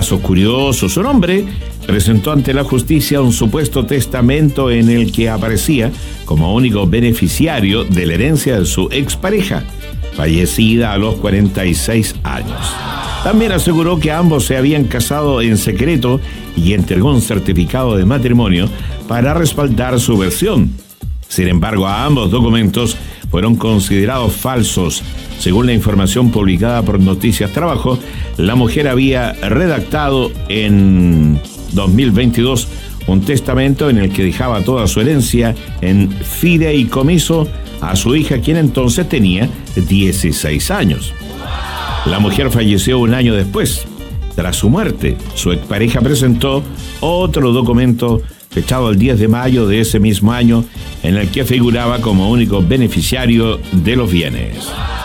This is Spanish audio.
caso curioso. Su hombre presentó ante la justicia un supuesto testamento en el que aparecía como único beneficiario de la herencia de su expareja, fallecida a los 46 años. También aseguró que ambos se habían casado en secreto y entregó un certificado de matrimonio para respaldar su versión. Sin embargo, ambos documentos fueron considerados falsos. Según la información publicada por Noticias Trabajo, la mujer había redactado en 2022 un testamento en el que dejaba toda su herencia en fideicomiso a su hija, quien entonces tenía 16 años. La mujer falleció un año después. Tras su muerte, su expareja presentó otro documento fechado el 10 de mayo de ese mismo año, en el que figuraba como único beneficiario de los bienes.